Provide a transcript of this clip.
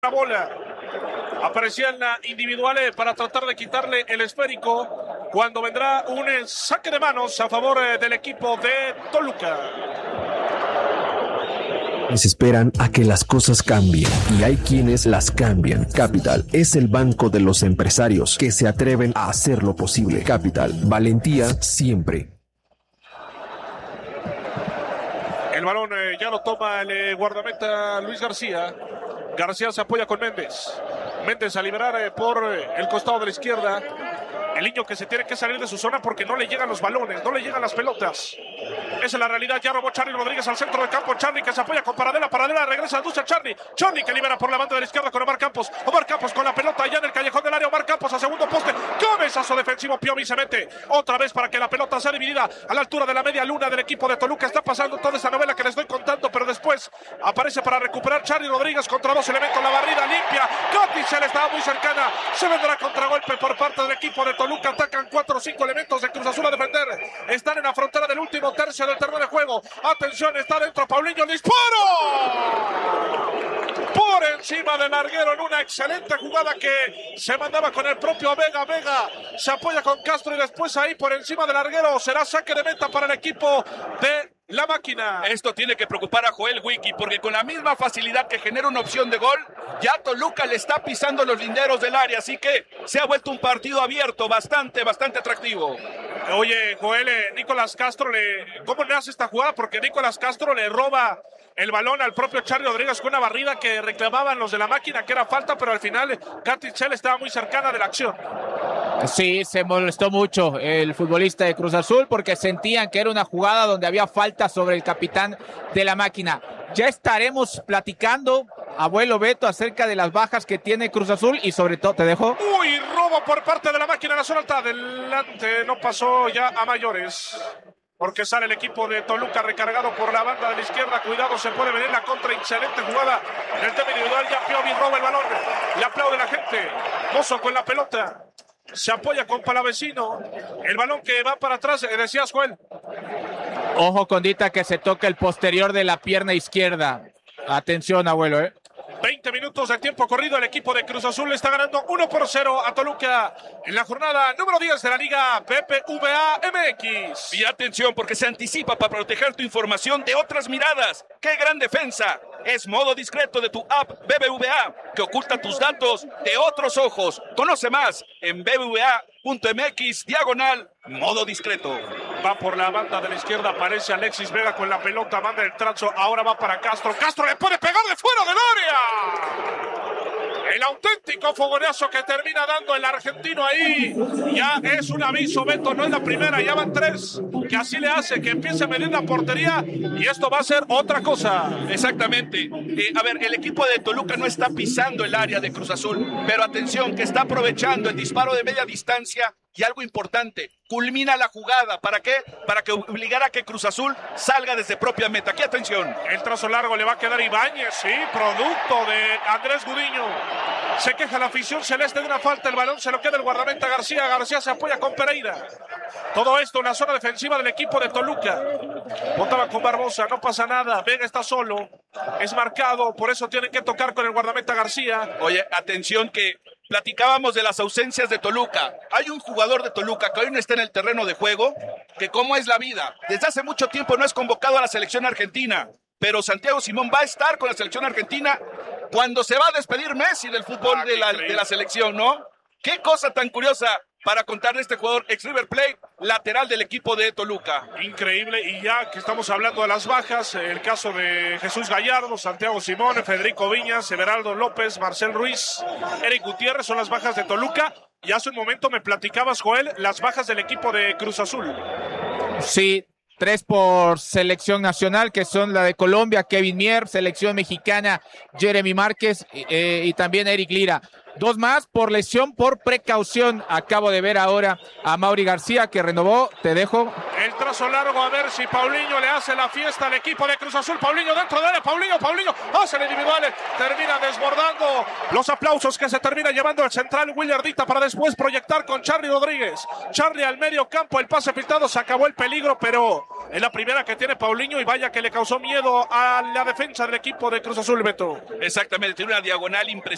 La bola aparecía en la individual para tratar de quitarle el esférico cuando vendrá un saque de manos a favor del equipo de Toluca. Esperan a que las cosas cambien y hay quienes las cambian. Capital es el banco de los empresarios que se atreven a hacer lo posible. Capital, valentía siempre. El balón ya lo toma el guardameta Luis García. García se apoya con Méndez. Méndez a liberar por el costado de la izquierda. El niño que se tiene que salir de su zona porque no le llegan los balones, no le llegan las pelotas. Esa es la realidad. Ya robó Charly Rodríguez al centro del campo. Charly que se apoya con Paradela. Paradela regresa a Ducha. Charly que libera por la banda de la izquierda con Omar Campos. Omar Campos con la pelota allá en el callejón del área. Omar Campos a segundo poste. Cabezazo defensivo. Piovi se mete otra vez para que la pelota sea dividida a la altura de la media luna del equipo de Toluca. Está pasando toda esa novela que les estoy contando, pero después aparece para recuperar Charly Rodríguez contra dos elementos. La barrida limpia. Coticel estaba muy cercana. Se vendrá contragolpe por parte del equipo de Toluca. Atacan 4 o 5 elementos de Cruz Azul a defender. Están en la frontera del último tercio del terreno de juego. Atención, está dentro Paulinho. ¡Disparo! Por encima del larguero en una excelente jugada que se mandaba con el propio Vega. Vega se apoya con Castro y después ahí por encima del larguero será saque de meta para el equipo de La Máquina. Esto tiene que preocupar a Joel Wiki porque con la misma facilidad que genera una opción de gol, ya Toluca le está pisando los linderos del área, así que se ha vuelto un partido abierto, bastante atractivo. Oye, Joel, Nicolás Castro, ¿cómo le hace esta jugada? Porque Nicolás Castro le roba el balón al propio Charly Rodríguez con una barrida que reclamaban los de La Máquina, que era falta, pero al final Coticel estaba muy cercana de la acción. Sí, se molestó mucho el futbolista de Cruz Azul porque sentían que era una jugada donde había falta sobre el capitán de La Máquina. Ya estaremos platicando, abuelo Beto, acerca de las bajas que tiene Cruz Azul y sobre todo, ¿te dejo? Uy, robo por parte de La Máquina en la zona alta. Adelante, no pasó ya a mayores. Porque sale el equipo de Toluca recargado por la banda de la izquierda. Cuidado, se puede venir la contra. Excelente jugada en el tema individual. Ya Piovi roba el balón. Le aplaude la gente. Mozo con la pelota. Se apoya con Palavecino. El balón que va para atrás. Decías, Joel. Ojo, Condita, que se toca el posterior de la pierna izquierda. Atención, abuelo, 20 minutos de tiempo corrido. El equipo de Cruz Azul le está ganando 1-0 a Toluca en la jornada número 10 de la Liga BBVA MX. Y atención, porque se anticipa para proteger tu información de otras miradas. ¡Qué gran defensa! Es modo discreto de tu app BBVA, que oculta tus datos de otros ojos. Conoce más en bbva.mx/modo discreto. Va por la banda de la izquierda, aparece Alexis Vega con la pelota, manda el trazo, ahora va para Castro. Castro le puede pegar de fuera del área. El auténtico fogonazo que termina dando el argentino ahí. Ya es un aviso, Beto, no es la primera, ya van 3. Que así le hace, que empiece a medir la portería y esto va a ser otra cosa. Exactamente. A ver, el equipo de Toluca no está pisando el área de Cruz Azul, pero atención, que está aprovechando el disparo de media distancia. Y algo importante, culmina la jugada. ¿Para qué? Para que obligara a que Cruz Azul salga desde propia meta. Aquí atención. El trazo largo le va a quedar Ibáñez, sí, producto de Andrés Gudiño. Se queja la afición celeste de una falta. El balón se lo queda el guardameta García. García se apoya con Pereira. Todo esto en la zona defensiva del equipo de Toluca. Botaba con Barbosa, no pasa nada. Vega está solo, es marcado, por eso tienen que tocar con el guardameta García. Oye, atención que platicábamos de las ausencias de Toluca. Hay un jugador de Toluca que hoy no está en el terreno de juego, que como es la vida, desde hace mucho tiempo no es convocado a la selección argentina, pero Santiago Simón va a estar con la selección argentina cuando se va a despedir Messi del fútbol de la selección, ¿no? Qué cosa tan curiosa para contar de este jugador ex River Plate, lateral del equipo de Toluca. Increíble, y ya que estamos hablando de las bajas, el caso de Jesús Gallardo, Santiago Simón, Federico Viñas, Everaldo López, Marcel Ruiz, Eric Gutiérrez son las bajas de Toluca. Y hace un momento me platicabas, Joel, las bajas del equipo de Cruz Azul. Sí, 3 por selección nacional, que son la de Colombia, Kevin Mier, selección mexicana, Jeremy Márquez y también Eric Lira. 2 más por lesión, por precaución. Acabo de ver ahora a Mauri García, que renovó. Te dejo. El trazo largo, a ver si Paulinho le hace la fiesta al equipo de Cruz Azul. Paulinho dentro de él, Paulinho hace el individual, termina desbordando. Los aplausos que se termina llevando el central Willardita para después proyectar con Charly Rodríguez. Charly al medio campo, el pase pintado, se acabó el peligro, pero es la primera que tiene Paulinho y vaya que le causó miedo a la defensa del equipo de Cruz Azul, Beto. Exactamente, tiene una diagonal impresionante.